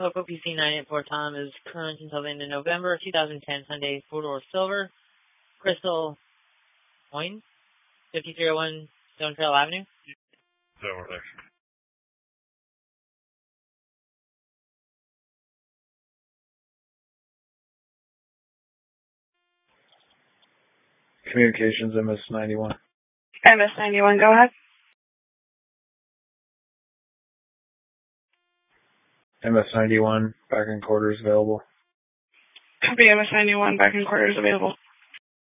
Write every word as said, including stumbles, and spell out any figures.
Poco P C nine eight four Tom is current until the end of November two thousand ten, Sunday, four-door silver, Crystal Point, fifty-three oh one Stone Trail Avenue. Is that where they Communications M S ninety-one. M S ninety-one, go ahead. M S ninety-one, back in quarters available. Copy M S ninety-one, back in quarters available.